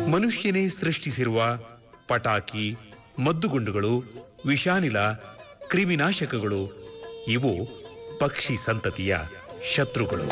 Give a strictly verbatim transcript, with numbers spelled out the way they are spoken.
ಮನುಷ್ಯನೇ ಸೃಷ್ಟಿಸಿರುವ ಪಟಾಕಿ, ಮದ್ದುಗುಂಡುಗಳು, ವಿಷಾನಿಲ, ಕ್ರಿಮಿನಾಶಕಗಳು ಇವು ಪಕ್ಷಿ ಸಂತತಿಯ ಶತ್ರುಗಳು.